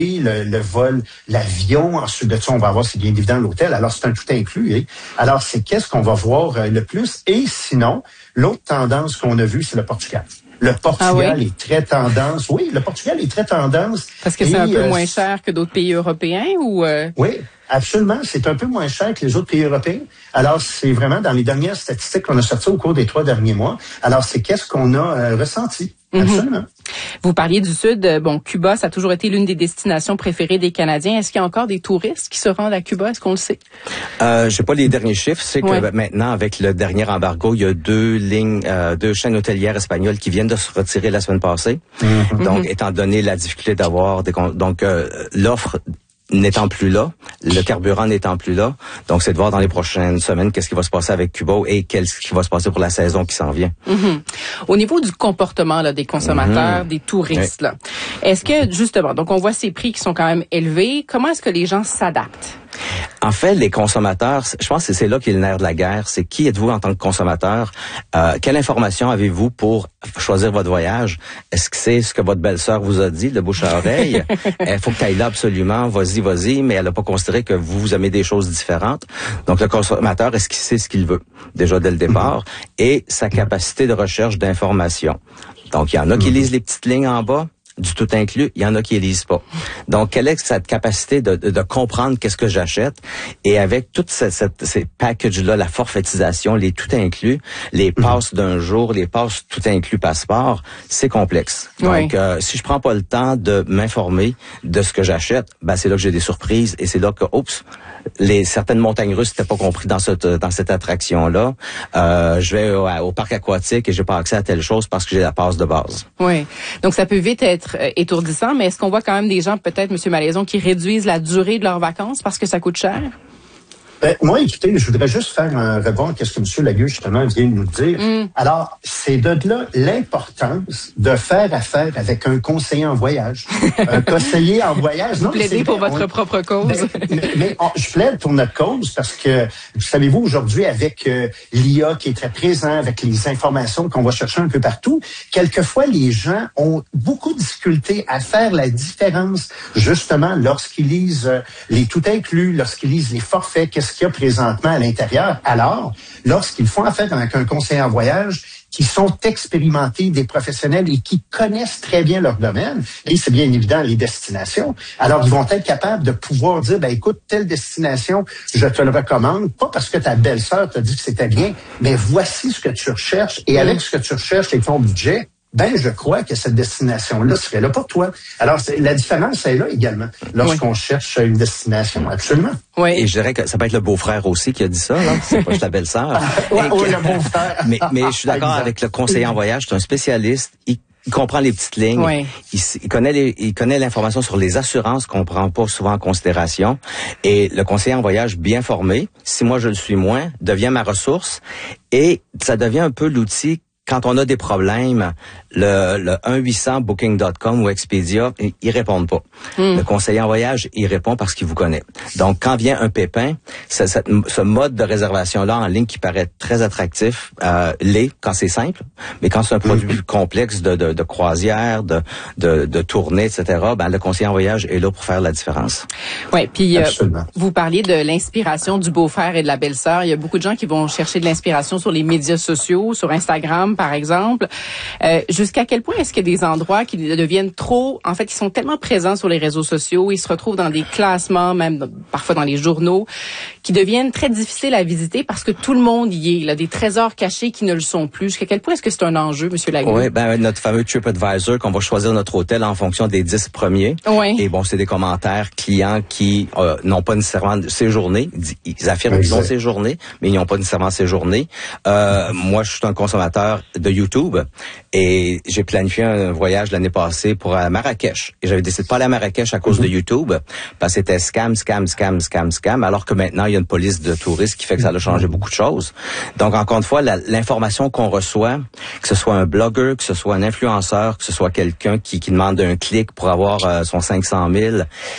le vol, l'avion. Ensuite de ça, on va avoir, c'est bien évident, l'hôtel. Alors, c'est un tout inclus. Hein? Alors, c'est qu'est-ce qu'on va voir le plus. Et sinon, l'autre tendance qu'on a vue, c'est le Portugal. Le Portugal est très tendance. Oui, le Portugal est très tendance. Parce que c'est un peu moins cher que d'autres pays européens ou... Oui, absolument. C'est un peu moins cher que les autres pays européens. Alors, c'est vraiment dans les dernières statistiques qu'on a sorties au cours des 3 derniers mois. Alors, c'est qu'est-ce qu'on a ressenti. Absolument. Vous parliez du Sud. Bon, Cuba, ça a toujours été l'une des destinations préférées des Canadiens. Est-ce qu'il y a encore des touristes qui se rendent à Cuba? Est-ce qu'on le sait? J'ai pas les derniers chiffres. C'est que maintenant, avec le dernier embargo, il y a 2 chaînes hôtelières espagnoles qui viennent de se retirer la semaine passée. Donc, étant donné la difficulté d'avoir l'offre n'étant plus là, le carburant n'étant plus là. Donc, c'est de voir dans les prochaines semaines qu'est-ce qui va se passer avec Cuba et qu'est-ce qui va se passer pour la saison qui s'en vient. Au niveau du comportement là, des consommateurs, des touristes, là, est-ce que, justement, donc on voit ces prix qui sont quand même élevés, comment est-ce que les gens s'adaptent? En fait, les consommateurs, je pense que c'est là qu'est le nerf de la guerre. C'est qui êtes-vous en tant que consommateur? Quelle information avez-vous pour choisir votre voyage? Est-ce que c'est ce que votre belle-sœur vous a dit de bouche à oreille? Il faut que tu ailles là absolument, vas-y, mais elle n'a pas considéré que vous aimez des choses différentes. Donc, le consommateur, est-ce qu'il sait ce qu'il veut? Déjà dès le départ. Et sa capacité de recherche d'information. Donc, il y en a qui lisent les petites lignes en bas. Du tout inclus, il y en a qui ne lisent pas. Donc, quelle est cette capacité de comprendre qu'est-ce que j'achète? Et avec toutes ces packages-là, la forfaitisation, les tout inclus, les passes d'un jour, les passes tout inclus passeport, c'est complexe. Donc, si je prends pas le temps de m'informer de ce que j'achète, ben c'est là que j'ai des surprises et c'est là que, certaines montagnes russes n'étaient pas compris dans cette attraction-là. Je vais au parc aquatique et j'ai pas accès à telle chose parce que j'ai la passe de base. Oui. Donc, ça peut vite être étourdissant, mais est-ce qu'on voit quand même des gens, peut-être, M. Malaison, qui réduisent la durée de leurs vacances parce que ça coûte cher? Moi, écoutez, je voudrais juste faire un rebond à ce que M. Lagueux, justement, vient de nous dire. Alors, c'est de là l'importance de faire affaire avec un conseiller en voyage. Un conseiller en voyage. Vous plaidez pour votre propre cause. Mais je plaide pour notre cause parce que, savez-vous, aujourd'hui, avec l'IA qui est très présent, avec les informations qu'on va chercher un peu partout, quelquefois, les gens ont beaucoup de difficultés à faire la différence, justement, lorsqu'ils lisent les tout inclus, lorsqu'ils lisent les forfaits, qu'est-ce qu'il y a présentement à l'intérieur. Alors, lorsqu'ils font affaire avec un conseiller en voyage qui sont expérimentés, des professionnels et qui connaissent très bien leur domaine, et c'est bien évident les destinations, alors ils vont être capables de pouvoir dire, écoute, telle destination, je te le recommande, pas parce que ta belle-sœur t'a dit que c'était bien, mais voici ce que tu recherches, et avec ce que tu recherches et ton budget, je crois que cette destination-là serait là pour toi. Alors, la différence est là également, lorsqu'on cherche une destination, absolument. Oui. Et je dirais que ça peut être le beau-frère aussi qui a dit ça, là. C'est pas juste la belle-sœur. Le beau-frère. Mais je suis d'accord avec le conseiller en voyage, c'est un spécialiste. Il comprend les petites lignes. Oui. Il connaît l'information sur les assurances qu'on prend pas souvent en considération. Et le conseiller en voyage bien formé, si moi je le suis moins, devient ma ressource. Et ça devient un peu l'outil quand on a des problèmes, le 1-800-booking.com ou Expedia, ils répondent pas. Le conseiller en voyage, il répond parce qu'il vous connaît. Donc, quand vient un pépin, ce mode de réservation-là en ligne qui paraît très attractif, quand c'est simple, mais quand c'est un produit plus complexe de croisière, de tournée, etc., le conseiller en voyage est là pour faire la différence. Oui, puis vous parliez de l'inspiration du beau-frère et de la belle-sœur. Il y a beaucoup de gens qui vont chercher de l'inspiration sur les médias sociaux, sur Instagram, par exemple. Jusqu'à quel point est-ce qu'il y a des endroits qui deviennent trop, en fait, ils sont tellement présents sur les réseaux sociaux, ils se retrouvent dans des classements, même parfois dans les journaux, qui deviennent très difficiles à visiter parce que tout le monde y est. Il y a des trésors cachés qui ne le sont plus. Jusqu'à quel point est-ce que c'est un enjeu, M. Lagueux? Oui, notre fameux TripAdvisor, qu'on va choisir notre hôtel en fonction des 10 premiers. Oui. Et c'est des commentaires clients qui n'ont pas nécessairement séjourné. Ils affirment qu'ils ont séjourné, mais ils n'ont pas nécessairement séjourné. Moi, je suis un consommateur de YouTube et j'ai planifié un voyage l'année passée pour Marrakech. Et j'avais décidé de pas aller à Marrakech à cause de YouTube parce que c'était scam, alors que maintenant, il y a une police de touristes qui fait que ça a changé beaucoup de choses. Donc, encore une fois, l'information qu'on reçoit, que ce soit un blogueur, que ce soit un influenceur, que ce soit quelqu'un qui demande un clic pour avoir son 500 000,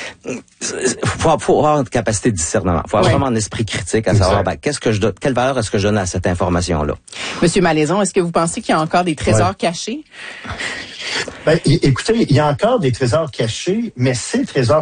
faut avoir une capacité de discernement. Faut avoir vraiment un esprit critique à savoir quelle valeur est-ce que je donne à cette information-là. Monsieur Malaison, est-ce que vous pensez qu'il y a encore des trésors cachés? Ben, écoutez, il y a encore des trésors cachés, mais ces trésors